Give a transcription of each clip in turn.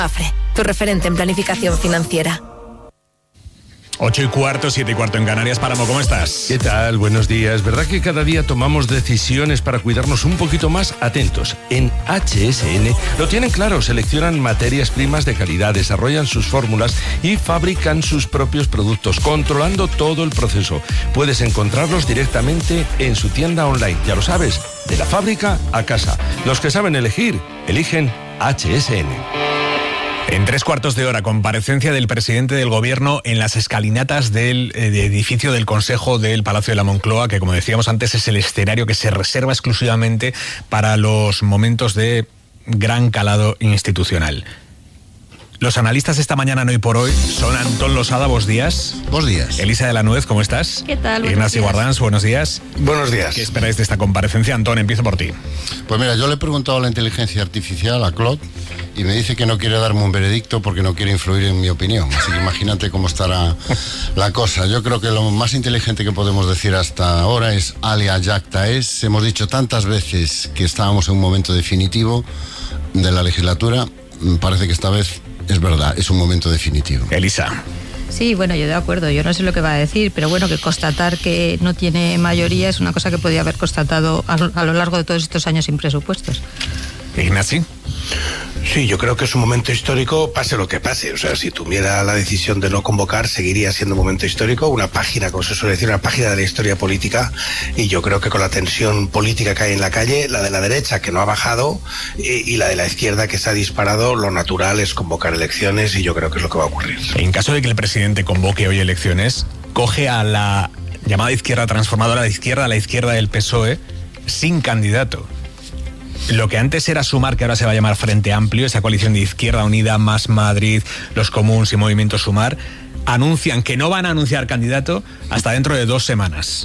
Mafre, tu referente en planificación financiera. 8:15, 7:15 en Canarias. Páramo, ¿cómo estás? ¿Qué tal? Buenos días. ¿Verdad que cada día tomamos decisiones para cuidarnos un poquito más? Atentos. En HSN lo tienen claro. Seleccionan materias primas de calidad, desarrollan sus fórmulas y fabrican sus propios productos, controlando todo el proceso. Puedes encontrarlos directamente en su tienda online. Ya lo sabes, de la fábrica a casa. Los que saben elegir, eligen HSN. En 3/4 de hora, comparecencia del presidente del Gobierno en las escalinatas del edificio del Consejo del Palacio de la Moncloa, que, como decíamos antes, es el escenario que se reserva exclusivamente para los momentos de gran calado institucional. Los analistas esta mañana, no y por hoy, son Antón Losada, buenos días. Buenos días. Elisa de la Nuez, ¿cómo estás? ¿Qué tal? Ignacio Guardans, buenos días. Buenos días. ¿Qué esperáis de esta comparecencia? Antón, empiezo por ti. Pues mira, yo le he preguntado a la inteligencia artificial, a Claude, y me dice que no quiere darme un veredicto porque no quiere influir en mi opinión. Así que imagínate cómo estará la cosa. Yo creo que lo más inteligente que podemos decir hasta ahora es alia jacta es. Hemos dicho tantas veces que estábamos en un momento definitivo de la legislatura. Parece que esta vez es verdad, es un momento definitivo. Elisa. Sí, bueno, yo de acuerdo, yo no sé lo que va a decir, pero bueno, que constatar que no tiene mayoría es una cosa que podía haber constatado a lo largo de todos estos años sin presupuestos. Ignacio. Sí, yo creo que es un momento histórico, pase lo que pase. O sea, si tuviera la decisión de no convocar, seguiría siendo un momento histórico, una página, como se suele decir, una página de la historia política. Y yo creo que con la tensión política que hay en la calle, la de la derecha, que no ha bajado, y la de la izquierda, que se ha disparado, lo natural es convocar elecciones, y yo creo que es lo que va a ocurrir. En caso de que el presidente convoque hoy elecciones, coge a la llamada izquierda transformadora, a la izquierda del PSOE, sin candidato. Lo que antes era Sumar, que ahora se va a llamar Frente Amplio, esa coalición de Izquierda Unida, Más Madrid, Los Comuns y Movimiento Sumar, anuncian que no van a anunciar candidato hasta dentro de 2 semanas.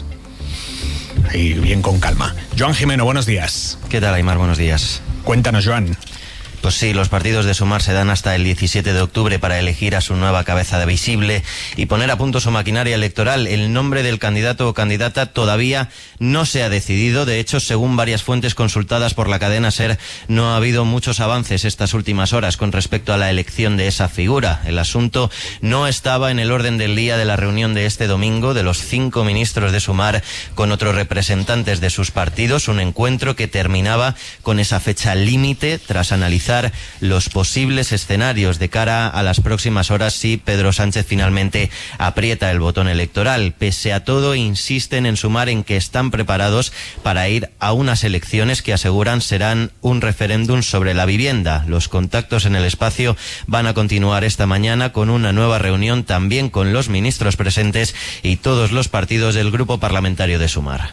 Y bien con calma. Joan Jimeno, buenos días. ¿Qué tal, Aymar? Buenos días. Cuéntanos, Joan. Pues sí, los partidos de Sumar se dan hasta el 17 de octubre para elegir a su nueva cabeza de visible y poner a punto su maquinaria electoral. El nombre del candidato o candidata todavía no se ha decidido. De hecho, según varias fuentes consultadas por la cadena SER, no ha habido muchos avances estas últimas horas con respecto a la elección de esa figura. El asunto no estaba en el orden del día de la reunión de este domingo de los 5 ministros de Sumar con otros representantes de sus partidos, un encuentro que terminaba con esa fecha límite tras analizar los posibles escenarios de cara a las próximas horas si Pedro Sánchez finalmente aprieta el botón electoral. Pese a todo, insisten en Sumar en que están preparados para ir a unas elecciones que aseguran serán un referéndum sobre la vivienda. Los contactos en el espacio van a continuar esta mañana con una nueva reunión también con los ministros presentes y todos los partidos del grupo parlamentario de Sumar.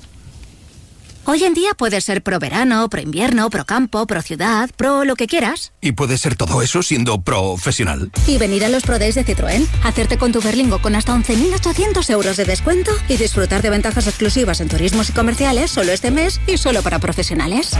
Hoy en día puedes ser pro verano, pro invierno, pro campo, pro ciudad, pro lo que quieras. Y puedes ser todo eso siendo profesional. Y venir a los Pro Days de Citroën, hacerte con tu Berlingo con hasta 11.800 euros de descuento y disfrutar de ventajas exclusivas en turismos y comerciales solo este mes y solo para profesionales.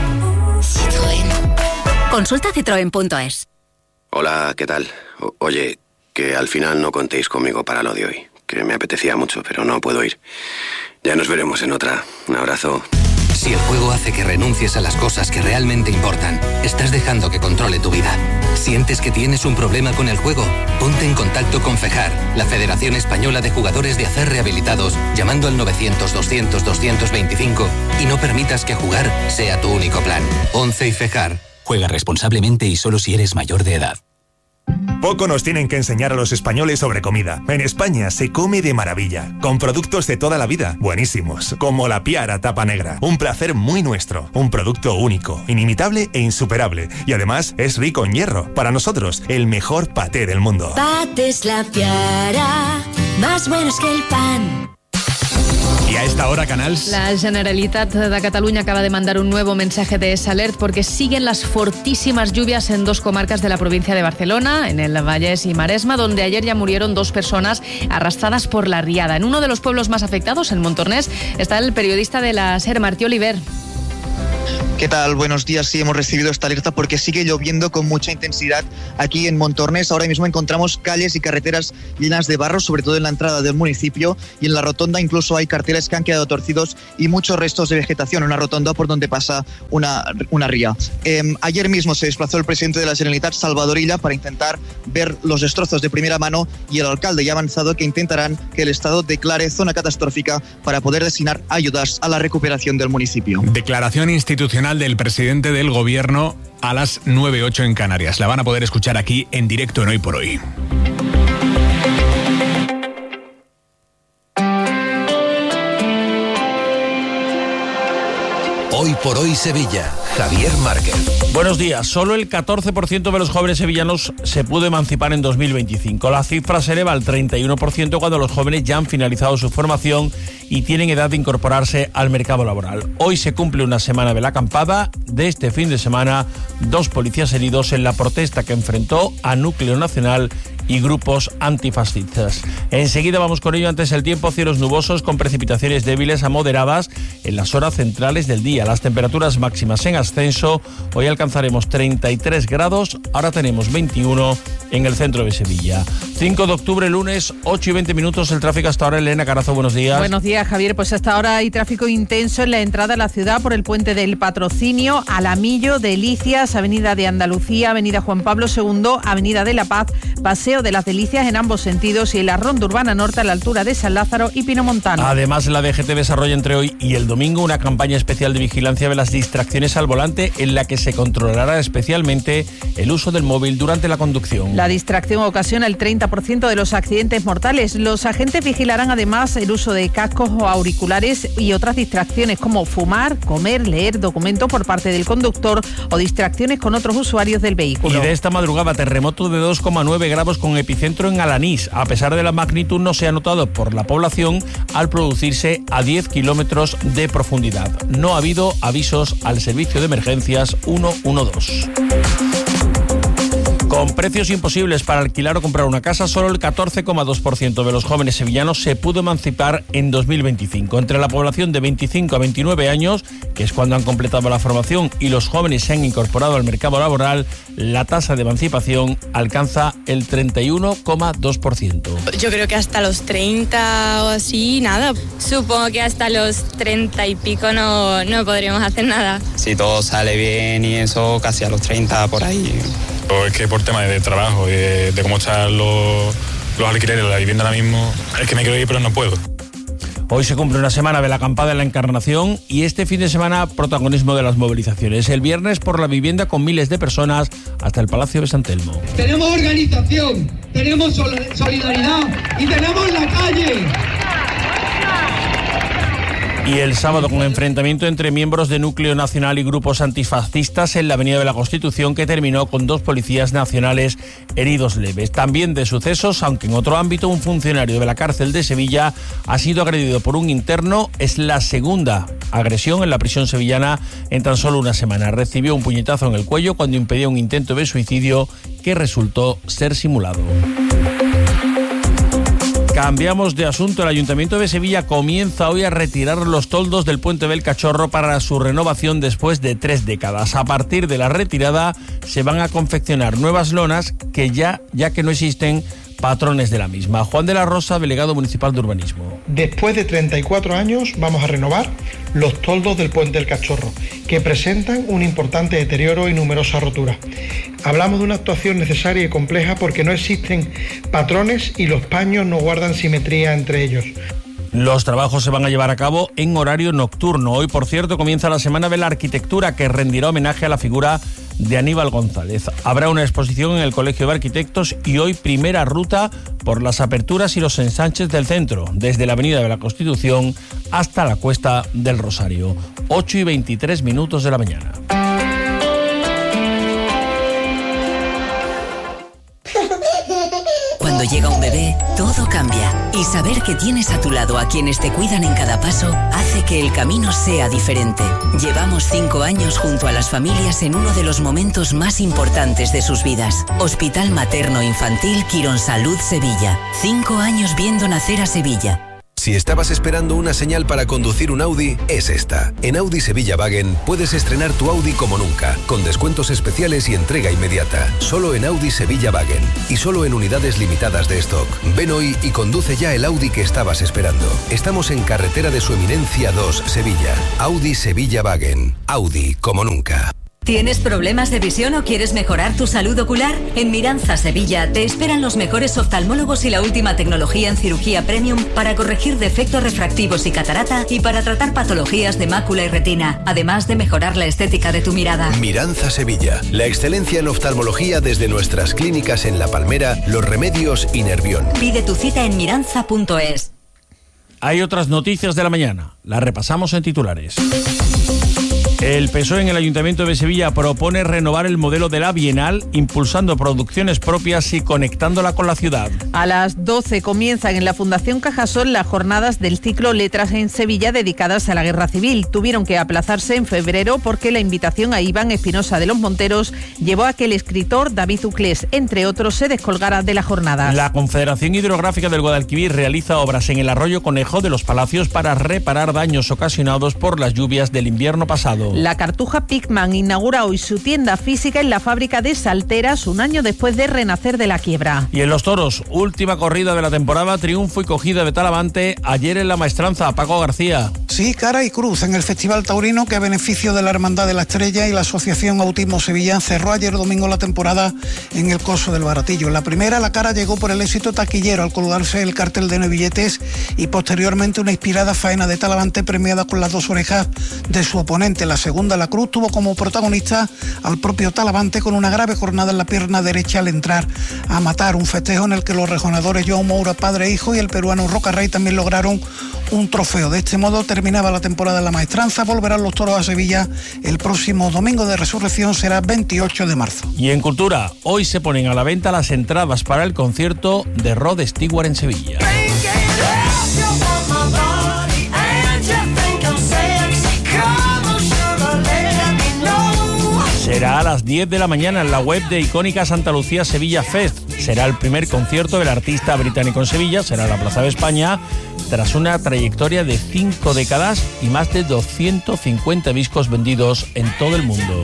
Citroën. Consulta citroen.es. Hola, ¿qué tal? Oye, que al final no contéis conmigo para lo de hoy, que me apetecía mucho, pero no puedo ir. Ya nos veremos en otra. Un abrazo. Si el juego hace que renuncies a las cosas que realmente importan, estás dejando que controle tu vida. ¿Sientes que tienes un problema con el juego? Ponte en contacto con FEJAR, la Federación Española de Jugadores de Acer Rehabilitados, llamando al 900-200-225 y no permitas que jugar sea tu único plan. 11 y FEJAR. Juega responsablemente y solo si eres mayor de edad. Poco nos tienen que enseñar a los españoles sobre comida. En España se come de maravilla, con productos de toda la vida, buenísimos, como la Piara Tapa Negra. Un placer muy nuestro, un producto único, inimitable e insuperable. Y además es rico en hierro. Para nosotros, el mejor paté del mundo. Patés La Piara, más buenos que el pan. I a esta hora, Canals. La Generalitat de Cataluña acaba de mandar un nuevo mensaje de alert porque siguen las fortísimas lluvias en 2 comarcas de la provincia de Barcelona, en el Vallès y Maresma, donde ayer ya murieron 2 personas arrastradas por la riada. En uno de los pueblos más afectados, en Montornès, está el periodista de la SER, Martí Oliver. ¿Qué tal? Buenos días. Sí, hemos recibido esta alerta porque sigue lloviendo con mucha intensidad aquí en Montornès. Ahora mismo encontramos calles y carreteras llenas de barro, sobre todo en la entrada del municipio, y en la rotonda incluso hay carteles que han quedado torcidos y muchos restos de vegetación, una rotonda por donde pasa una ría. Ayer mismo se desplazó el presidente de la Generalitat, Salvador Illa, para intentar ver los destrozos de primera mano, y el alcalde ya ha avanzado que intentarán que el Estado declare zona catastrófica para poder destinar ayudas a la recuperación del municipio. Declaración institucional del presidente del gobierno a las 9:08 en Canarias. La van a poder escuchar aquí en directo en Hoy por Hoy. Hoy por Hoy Sevilla. Javier Márquez. Buenos días. Solo el 14% de los jóvenes sevillanos se pudo emancipar en 2025. La cifra se eleva al 31% cuando los jóvenes ya han finalizado su formación y tienen edad de incorporarse al mercado laboral. Hoy se cumple una semana de la acampada. De este fin de semana, 2 policías heridos en la protesta que enfrentó a Núcleo Nacional y grupos antifascistas. Enseguida vamos con ello. Antes el tiempo, cielos nubosos con precipitaciones débiles a moderadas en las horas centrales del día. Las temperaturas máximas en ascenso. Hoy alcanzaremos 33 grados, ahora tenemos 21 en el centro de Sevilla. 5 de octubre, lunes, 8:20. El tráfico hasta ahora. Elena Carazo, buenos días. Buenos días, Javier. Pues hasta ahora hay tráfico intenso en la entrada a la ciudad por el puente del Patrocinio, Alamillo, Delicias, Avenida de Andalucía, Avenida Juan Pablo II, Avenida de la Paz, Paseo de las Delicias en ambos sentidos y en la Ronda Urbana Norte a la altura de San Lázaro y Pinomontano. Además, la DGT desarrolla entre hoy y el domingo una campaña especial de vigilancia de las distracciones al volante en la que se controlará especialmente el uso del móvil durante la conducción. La distracción ocasiona el 30% de los accidentes mortales. Los agentes vigilarán además el uso de cascos o auriculares y otras distracciones como fumar, comer, leer documentos por parte del conductor o distracciones con otros usuarios del vehículo. Y de esta madrugada, terremoto de 2,9 grados con epicentro en Alanís. A pesar de la magnitud, no se ha notado por la población al producirse a 10 kilómetros de profundidad. No ha habido avisos al servicio de emergencias 112. Con precios imposibles para alquilar o comprar una casa, solo el 14,2% de los jóvenes sevillanos se pudo emancipar en 2025. Entre la población de 25 a 29 años, que es cuando han completado la formación, y los jóvenes se han incorporado al mercado laboral, la tasa de emancipación alcanza el 31,2%. Yo creo que hasta los 30 o así, nada. Supongo que hasta los 30 y pico no podríamos hacer nada. Si todo sale bien y eso, casi a los 30 por ahí. Es que por tema de trabajo, de cómo están los alquileres, la vivienda ahora mismo, es que me quiero ir pero no puedo. Hoy se cumple una semana de la acampada en la Encarnación y este fin de semana protagonismo de las movilizaciones. El viernes por la vivienda con miles de personas hasta el Palacio de San Telmo. Tenemos organización, tenemos solidaridad y tenemos la calle. Y el sábado con enfrentamiento entre miembros de Núcleo Nacional y grupos antifascistas en la Avenida de la Constitución, que terminó con 2 policías nacionales heridos leves. También de sucesos, aunque en otro ámbito, un funcionario de la cárcel de Sevilla ha sido agredido por un interno. Es la segunda agresión en la prisión sevillana en tan solo una semana. Recibió un puñetazo en el cuello cuando impedía un intento de suicidio que resultó ser simulado. Cambiamos de asunto. El Ayuntamiento de Sevilla comienza hoy a retirar los toldos del Puente del Cachorro para su renovación después de 3 décadas. A partir de la retirada se van a confeccionar nuevas lonas ya que no existen patrones de la misma. Juan de la Rosa, delegado municipal de urbanismo. Después de 34 años vamos a renovar los toldos del Puente del Cachorro, que presentan un importante deterioro y numerosas roturas. Hablamos de una actuación necesaria y compleja porque no existen patrones y los paños no guardan simetría entre ellos. Los trabajos se van a llevar a cabo en horario nocturno. Hoy, por cierto, comienza la Semana de la Arquitectura, que rendirá homenaje a la figura de Aníbal González. Habrá una exposición en el Colegio de Arquitectos y hoy primera ruta por las aperturas y los ensanches del centro, desde la Avenida de la Constitución hasta la Cuesta del Rosario. 8:23 de la mañana. Cuando llega un bebé, todo cambia. Y saber que tienes a tu lado a quienes te cuidan en cada paso hace que el camino sea diferente. Llevamos 5 años junto a las familias en uno de los momentos más importantes de sus vidas. Hospital Materno Infantil Quirónsalud Sevilla. 5 años viendo nacer a Sevilla. Si estabas esperando una señal para conducir un Audi, es esta. En Audi Sevilla Wagen puedes estrenar tu Audi como nunca, con descuentos especiales y entrega inmediata. Solo en Audi Sevilla Wagen y solo en unidades limitadas de stock. Ven hoy y conduce ya el Audi que estabas esperando. Estamos en Carretera de Su Eminencia 2, Sevilla. Audi Sevilla Wagen. Audi como nunca. ¿Tienes problemas de visión o quieres mejorar tu salud ocular? En Miranza Sevilla te esperan los mejores oftalmólogos y la última tecnología en cirugía premium para corregir defectos refractivos y catarata y para tratar patologías de mácula y retina, además de mejorar la estética de tu mirada. Miranza Sevilla, la excelencia en oftalmología desde nuestras clínicas en La Palmera, Los Remedios y Nervión. Pide tu cita en miranza.es. Hay otras noticias de la mañana, las repasamos en titulares. El PSOE en el Ayuntamiento de Sevilla propone renovar el modelo de la Bienal, impulsando producciones propias y conectándola con la ciudad. A las 12 comienzan en la Fundación Cajasol las jornadas del ciclo Letras en Sevilla dedicadas a la Guerra Civil. Tuvieron que aplazarse en febrero porque la invitación a Iván Espinosa de los Monteros llevó a que el escritor David Uclés, entre otros, se descolgara de la jornada. La Confederación Hidrográfica del Guadalquivir realiza obras en el arroyo Conejo de los Palacios para reparar daños ocasionados por las lluvias del invierno pasado. La Cartuja Pigman inaugura hoy su tienda física en la fábrica de Salteras, un año después de renacer de la quiebra. Y en los toros, última corrida de la temporada, triunfo y cogida de Talavante ayer en la Maestranza. Paco García. Sí, cara y cruz en el Festival Taurino, que a beneficio de la Hermandad de la Estrella y la Asociación Autismo Sevilla cerró ayer domingo la temporada en el Coso del Baratillo. En la primera, la cara llegó por el éxito taquillero al colgarse el cartel de 9 billetes y posteriormente una inspirada faena de Talavante premiada con las 2 orejas de su oponente. La segunda, la cruz, tuvo como protagonista al propio Talavante con una grave jornada en la pierna derecha al entrar a matar. Un festejo en el que los rejonadores João Moura, padre e hijo, y el peruano Roca Rey también lograron un trofeo. De este modo terminaba la temporada en la Maestranza. Volverán los toros a Sevilla el próximo domingo de resurrección, será 28 de marzo. Y en cultura, hoy se ponen a la venta las entradas para el concierto de Rod Stewart en Sevilla. Será a las 10 de la mañana en la web de Icónica Santa Lucía Sevilla Fest. Será el primer concierto del artista británico en Sevilla, será en la Plaza de España, tras una trayectoria de 5 décadas y más de 250 discos vendidos en todo el mundo.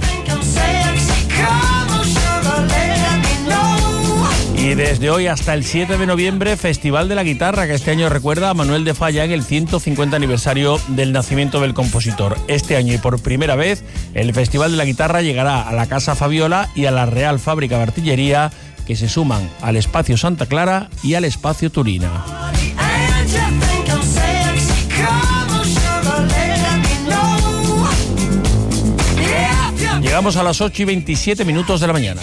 Y desde hoy hasta el 7 de noviembre, Festival de la Guitarra, que este año recuerda a Manuel de Falla en el 150 aniversario del nacimiento del compositor. Este año y por primera vez, el Festival de la Guitarra llegará a la Casa Fabiola y a la Real Fábrica de Artillería, que se suman al Espacio Santa Clara y al Espacio Turina. Llegamos a las 8:27 de la mañana.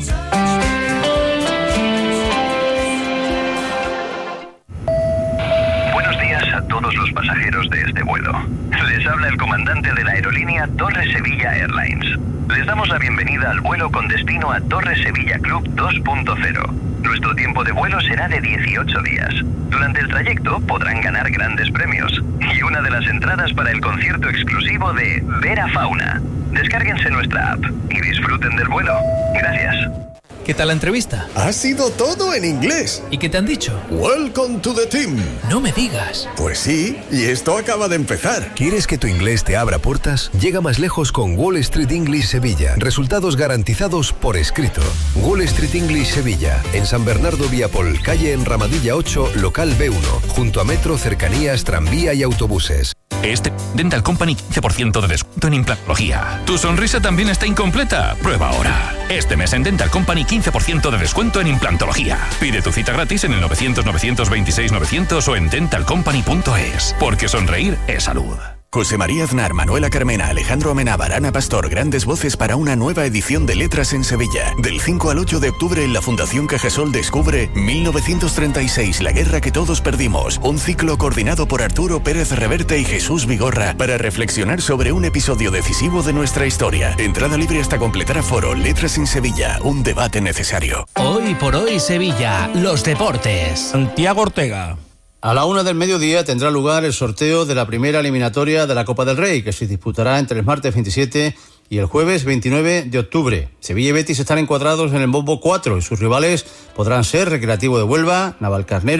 Los pasajeros de este vuelo. Les habla el comandante de la aerolínea Torre Sevilla Airlines. Les damos la bienvenida al vuelo con destino a Torre Sevilla Club 2.0. Nuestro tiempo de vuelo será de 18 días. Durante el trayecto podrán ganar grandes premios y una de las entradas para el concierto exclusivo de Vera Fauna. Descárguense nuestra app y disfruten del vuelo. Gracias. ¿Qué tal la entrevista? Ha sido todo en inglés. ¿Y qué te han dicho? Welcome to the team. No me digas. Pues sí, y esto acaba de empezar. ¿Quieres que tu inglés te abra puertas? Llega más lejos con Wall Street English Sevilla. Resultados garantizados por escrito. Wall Street English Sevilla. En San Bernardo Viapol, calle en Ramadilla 8, local B1. Junto a metro, cercanías, tranvía y autobuses. Este Dental Company 15% de descuento en implantología. ¿Tu sonrisa también está incompleta? Prueba ahora. Este mes en Dental Company 15% de descuento en implantología. Pide tu cita gratis en el 900-926-900 o en dentalcompany.es. Porque sonreír es salud. José María Aznar, Manuela Carmena, Alejandro Amenábar, Ana Pastor, grandes voces para una nueva edición de Letras en Sevilla. Del 5 al 8 de octubre en la Fundación Cajasol descubre 1936, la guerra que todos perdimos. Un ciclo coordinado por Arturo Pérez Reverte y Jesús Vigorra para reflexionar sobre un episodio decisivo de nuestra historia. Entrada libre hasta completar aforo. Letras en Sevilla, un debate necesario. Hoy por hoy Sevilla, los deportes. Santiago Ortega. A la 1 del mediodía tendrá lugar el sorteo de la primera eliminatoria de la Copa del Rey, que se disputará entre el martes 27 y el jueves 29 de octubre. Sevilla y Betis están encuadrados en el bombo 4 y sus rivales podrán ser Recreativo de Huelva, Navalcarnero,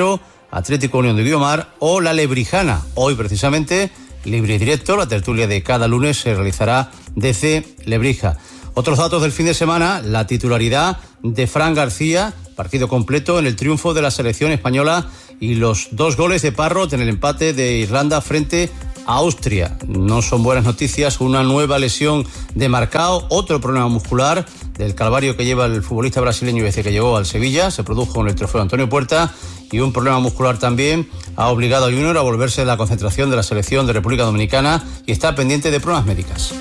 Atlético Unión de Guiomar o la Lebrijana. Hoy precisamente, libre y directo, la tertulia de cada lunes se realizará desde Lebrija. Otros datos del fin de semana, la titularidad de Fran García, partido completo en el triunfo de la selección española y los 2 goles de Parrott en el empate de Irlanda frente a Austria. No son buenas noticias, una nueva lesión de Marcao, otro problema muscular del calvario que lleva el futbolista brasileño desde que llegó al Sevilla, se produjo con el trofeo Antonio Puerta, y un problema muscular también ha obligado a Junior a volverse de la concentración de la selección de República Dominicana y está pendiente de pruebas médicas.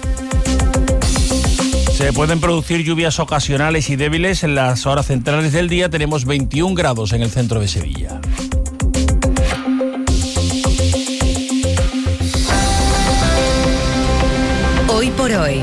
Se pueden producir lluvias ocasionales y débiles en las horas centrales del día. Tenemos 21 grados en el centro de Sevilla. Hoy por hoy,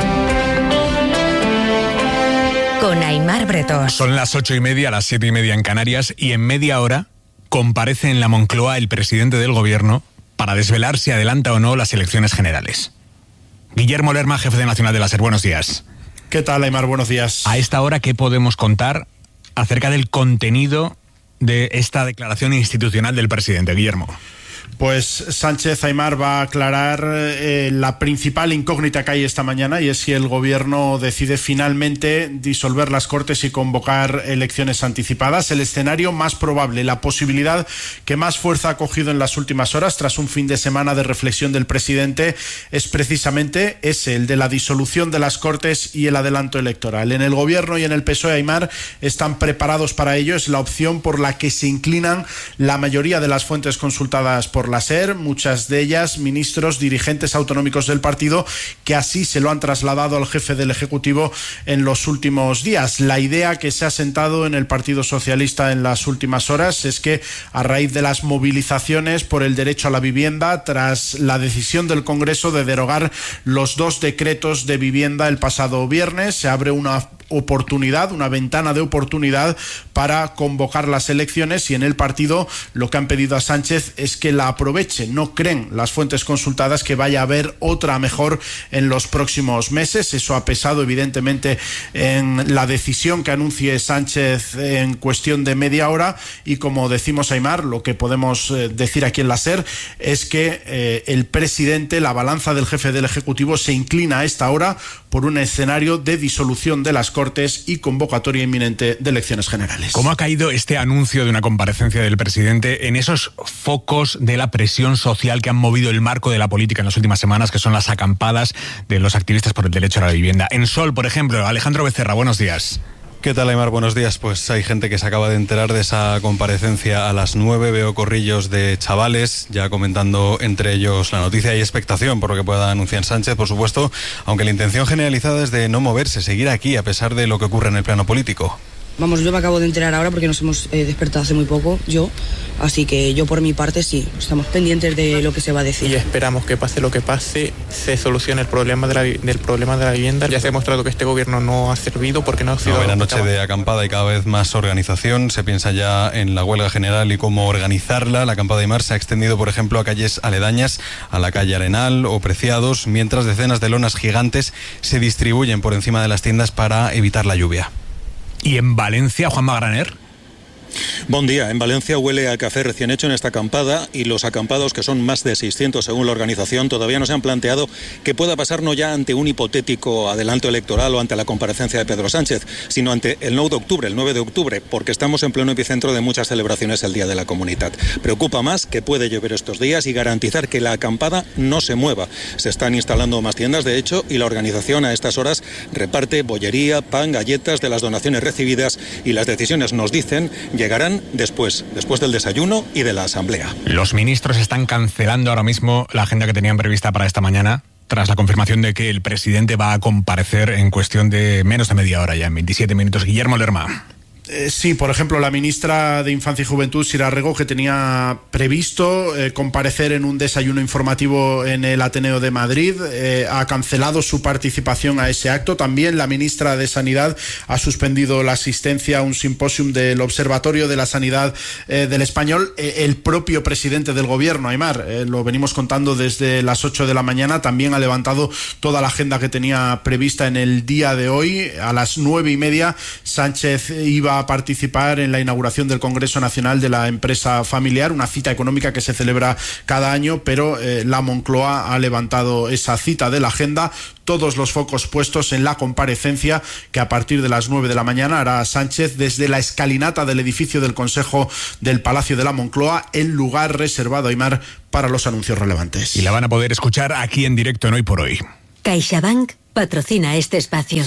con Aimar Bretós. Son las 8:30, las 7:30 en Canarias, y en media hora comparece en la Moncloa el presidente del gobierno para desvelar si adelanta o no las elecciones generales. Guillermo Lerma, jefe de Nacional de la SER, buenos días. ¿Qué tal, Aimar? Buenos días. A esta hora, ¿qué podemos contar acerca del contenido de esta declaración institucional del presidente, Guillermo? Pues Sánchez, Aimar, va a aclarar la principal incógnita que hay esta mañana, y es si el gobierno decide finalmente disolver las Cortes y convocar elecciones anticipadas. El escenario más probable, la posibilidad que más fuerza ha cogido en las últimas horas tras un fin de semana de reflexión del presidente, es precisamente ese, el de la disolución de las Cortes y el adelanto electoral. En el gobierno y en el PSOE, Aimar, están preparados para ello. Es la opción por la que se inclinan la mayoría de las fuentes consultadas por la SER, muchas de ellas ministros, dirigentes autonómicos del partido, que así se lo han trasladado al jefe del Ejecutivo en los últimos días. La idea que se ha sentado en el Partido Socialista en las últimas horas es que, a raíz de las movilizaciones por el derecho a la vivienda, tras la decisión del Congreso de derogar los 2 decretos de vivienda el pasado viernes, se abre una oportunidad, una ventana de oportunidad para convocar las elecciones, y en el partido lo que han pedido a Sánchez es que la aproveche. No creen las fuentes consultadas que vaya a haber otra mejor en los próximos meses. Eso ha pesado evidentemente en la decisión que anuncie Sánchez en cuestión de media hora, y como decimos, Aimar, lo que podemos decir aquí en la SER es que el presidente, la balanza del jefe del Ejecutivo, se inclina a esta hora por un escenario de disolución de las Cortes y convocatoria inminente de elecciones generales. ¿Cómo ha caído este anuncio de una comparecencia del presidente en esos focos de la presión social que han movido el marco de la política en las últimas semanas, que son las acampadas de los activistas por el derecho a la vivienda? En Sol, por ejemplo, Alejandro Becerra, buenos días. ¿Qué tal, Aimar? Buenos días. Pues hay gente que se acaba de enterar de esa comparecencia a las 9. Veo corrillos de chavales ya comentando entre ellos la noticia. Hay expectación por lo que pueda anunciar Sánchez, por supuesto, aunque la intención generalizada es de no moverse, seguir aquí a pesar de lo que ocurre en el plano político. Vamos, yo me acabo de enterar ahora porque nos hemos despertado hace muy poco, así que yo por mi parte sí, estamos pendientes de lo que se va a decir. Y esperamos que pase lo que pase, se solucione el problema del problema de la vivienda. Ya se ha demostrado que este gobierno no ha servido porque no ha sido... Buena noche de acampada y cada vez más organización. Se piensa ya en la huelga general y cómo organizarla. La acampada de Mar se ha extendido, por ejemplo, a calles aledañas, a la calle Arenal o Preciados, mientras decenas de lonas gigantes se distribuyen por encima de las tiendas para evitar la lluvia. ¿Y en Valencia, Juanma Graner? Buen día. En Valencia huele a café recién hecho en esta acampada, y los acampados, que son más de 600 según la organización, todavía no se han planteado qué pueda pasar, no ya ante un hipotético adelanto electoral o ante la comparecencia de Pedro Sánchez, sino ante el 9 de octubre, porque estamos en pleno epicentro de muchas celebraciones el Día de la Comunidad. Preocupa más que puede llover estos días y garantizar que la acampada no se mueva. Se están instalando más tiendas, de hecho, y la organización a estas horas reparte bollería, pan, galletas de las donaciones recibidas, y las decisiones, nos dicen, llegarán después del desayuno y de la asamblea. Los ministros están cancelando ahora mismo la agenda que tenían prevista para esta mañana, tras la confirmación de que el presidente va a comparecer en cuestión de menos de media hora, ya en 27 minutos. Guillermo Lerma. Sí, por ejemplo, la ministra de Infancia y Juventud, Sira Rego, que tenía previsto comparecer en un desayuno informativo en el Ateneo de Madrid, ha cancelado su participación a ese acto. También la ministra de Sanidad ha suspendido la asistencia a un simposium del Observatorio de la Sanidad del Español. El propio presidente del gobierno, Aimar, lo venimos contando desde las 8 de la mañana, también ha levantado toda la agenda que tenía prevista en el día de hoy. A las 9:30 Sánchez iba va a participar en la inauguración del Congreso Nacional de la Empresa Familiar, una cita económica que se celebra cada año, pero la Moncloa ha levantado esa cita de la agenda. Todos los focos puestos en la comparecencia que a partir de las 9 de la mañana hará Sánchez desde la escalinata del edificio del Consejo del Palacio de la Moncloa, el lugar reservado, Aimar, para los anuncios relevantes. Y la van a poder escuchar aquí en directo en Hoy por Hoy. CaixaBank patrocina este espacio.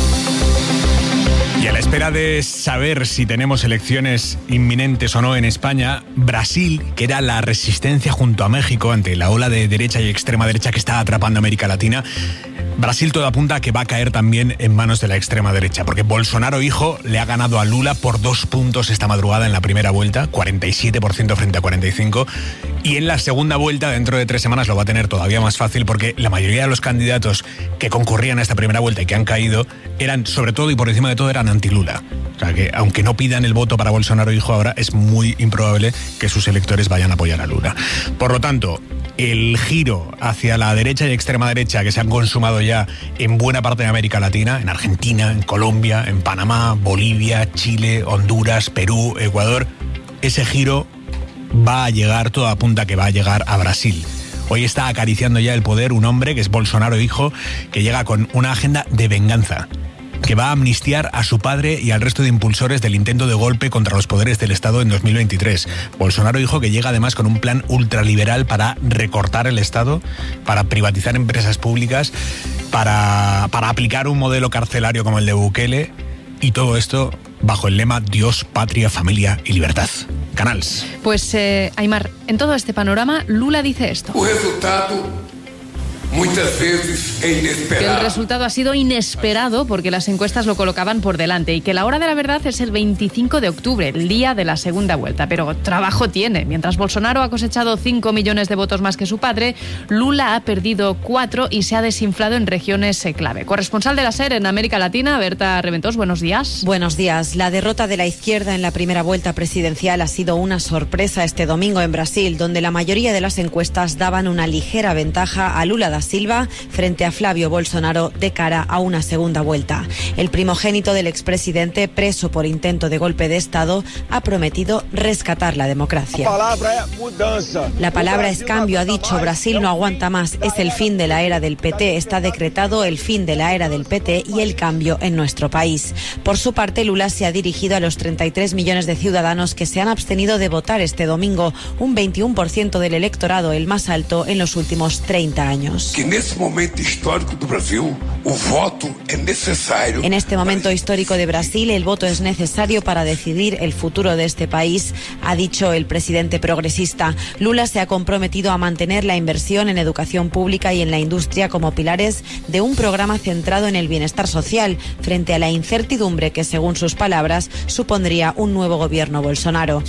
Y a la espera de saber si tenemos elecciones inminentes o no en España, Brasil, que era la resistencia junto a México ante la ola de derecha y extrema derecha que está atrapando a América Latina, Brasil todo apunta a que va a caer también en manos de la extrema derecha, porque Bolsonaro hijo le ha ganado a Lula por 2 puntos esta madrugada en la primera vuelta, 47% frente a 45%, y en la segunda vuelta, dentro de 3 semanas, lo va a tener todavía más fácil, porque la mayoría de los candidatos que concurrían a esta primera vuelta y que han caído eran, sobre todo y por encima de todo, eran anti-Lula. O sea que, aunque no pidan el voto para Bolsonaro hijo ahora, es muy improbable que sus electores vayan a apoyar a Lula. Por lo tanto, el giro hacia la derecha y extrema derecha que se han consumado ya en buena parte de América Latina, en Argentina, en Colombia, en Panamá, Bolivia, Chile, Honduras, Perú, Ecuador, ese giro va a llegar, todo apunta a que va a llegar a Brasil. Hoy está acariciando ya el poder un hombre que es Bolsonaro hijo, que llega con una agenda de venganza, que va a amnistiar a su padre y al resto de impulsores del intento de golpe contra los poderes del Estado en 2023. Bolsonaro hijo que llega además con un plan ultraliberal para recortar el Estado, para privatizar empresas públicas, para aplicar un modelo carcelario como el de Bukele, y todo esto bajo el lema Dios, Patria, Familia y Libertad. Canals. Pues, Aimar, en todo este panorama, Lula dice esto. O resultado muchas veces es inesperado. Que el resultado ha sido inesperado porque las encuestas lo colocaban por delante y que la hora de la verdad es el 25 de octubre, el día de la segunda vuelta. Pero trabajo tiene. Mientras Bolsonaro ha cosechado 5 millones de votos más que su padre, Lula ha perdido 4 y se ha desinflado en regiones clave. Corresponsal de la SER en América Latina, Berta Reventós, buenos días. Buenos días. La derrota de la izquierda en la primera vuelta presidencial ha sido una sorpresa este domingo en Brasil, donde la mayoría de las encuestas daban una ligera ventaja a Lula da Silva frente a Flavio Bolsonaro de cara a una segunda vuelta. El primogénito del expresidente, preso por intento de golpe de Estado, ha prometido rescatar la democracia. La palabra es cambio, ha dicho. Brasil no aguanta más. Es el fin de la era del PT. Está decretado el fin de la era del PT y el cambio en nuestro país. Por su parte, Lula se ha dirigido a los 33 millones de ciudadanos que se han abstenido de votar este domingo, un 21% del electorado, el más alto en los últimos 30 años. Que en este momento histórico de Brasil, el voto es necesario. En este momento histórico de Brasil, el voto es necesario para decidir el futuro de este país, ha dicho el presidente progresista. Lula se ha comprometido a mantener la inversión en educación pública y en la industria como pilares de un programa centrado en el bienestar social, frente a la incertidumbre que, según sus palabras, supondría un nuevo gobierno Bolsonaro.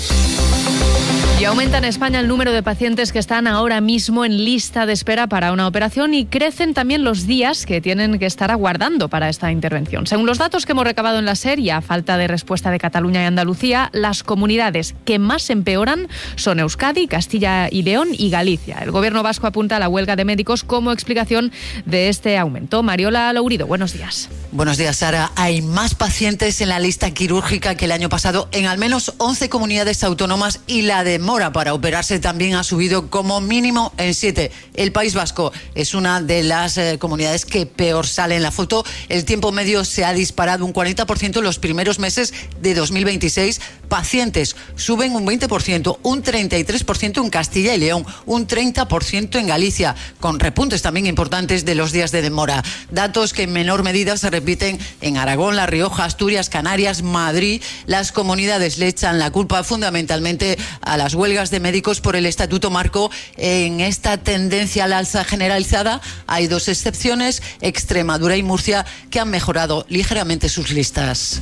Y aumenta en España el número de pacientes que están ahora mismo en lista de espera para una operación y crecen también los días que tienen que estar aguardando para esta intervención. Según los datos que hemos recabado en la SER, y a falta de respuesta de Cataluña y Andalucía, las comunidades que más empeoran son Euskadi, Castilla y León y Galicia. El gobierno vasco apunta a la huelga de médicos como explicación de este aumento. Mariola Lourido, buenos días. Buenos días, Sara. Hay más pacientes en la lista quirúrgica que el año pasado en al menos 11 comunidades autónomas y la demora para operarse también ha subido como mínimo en 7. El País Vasco es una de las comunidades que peor sale en la foto. El tiempo medio se ha disparado un 40% en los primeros meses de 2026. Pacientes suben un 20%, un 33% en Castilla y León, un 30% en Galicia, con repuntes también importantes de los días de demora. Datos que en menor medida se repiten en Aragón, La Rioja, Asturias, Canarias, Madrid. Las comunidades le echan la culpa fundamentalmente a las huelgas de médicos por el Estatuto Marco. En esta tendencia al alza generalizada hay 2 excepciones, Extremadura y Murcia, que han mejorado ligeramente sus listas.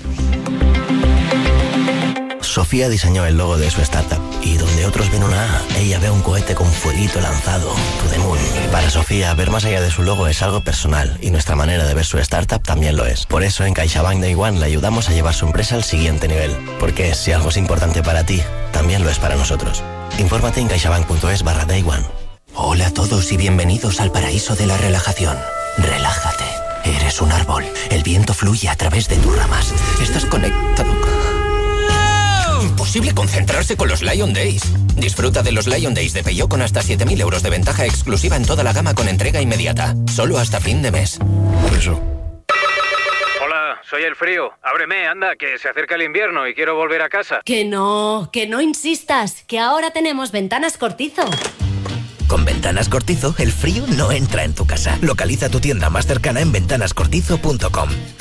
Sofía diseñó el logo de su startup y donde otros ven una A, ella ve un cohete con fueguito lanzado, to the moon. Para Sofía, ver más allá de su logo es algo personal y nuestra manera de ver su startup también lo es. Por eso en CaixaBank Day One le ayudamos a llevar su empresa al siguiente nivel. Porque si algo es importante para ti, también lo es para nosotros. Infórmate en caixabank.es/Day One. Hola a todos y bienvenidos al paraíso de la relajación. Relájate. Eres un árbol. El viento fluye a través de tus ramas. Estás conectado imposible concentrarse con los Lion Days. Disfruta de los Lion Days de Peugeot con hasta 7.000 euros de ventaja exclusiva en toda la gama con entrega inmediata. Solo hasta fin de mes. Por eso. Hola, soy el frío. Ábreme, anda, que se acerca el invierno y quiero volver a casa. Que no insistas, que ahora tenemos Ventanas Cortizo. Con Ventanas Cortizo, el frío no entra en tu casa. Localiza tu tienda más cercana en ventanascortizo.com.